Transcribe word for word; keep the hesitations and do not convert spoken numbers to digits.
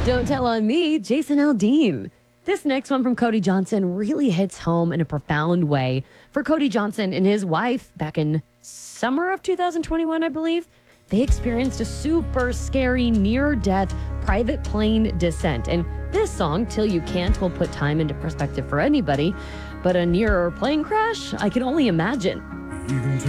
Don't Tell on Me, Jason Aldean. This next one from Cody Johnson really hits home in a profound way. For Cody Johnson and his wife, back in summer of two thousand twenty-one, I believe, they experienced a super scary near-death private plane descent. And this song, Till You Can't, will put time into perspective for anybody. But a near plane crash, I can only imagine. You can